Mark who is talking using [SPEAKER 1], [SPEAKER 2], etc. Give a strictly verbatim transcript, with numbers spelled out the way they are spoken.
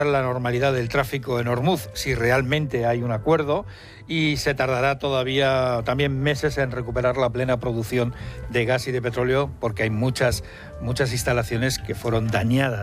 [SPEAKER 1] la normalidad del tráfico en Ormuz, si realmente hay un acuerdo, y se tardará todavía también meses en recuperar la plena producción de gas y de petróleo, porque hay muchas, muchas instalaciones que fueron dañadas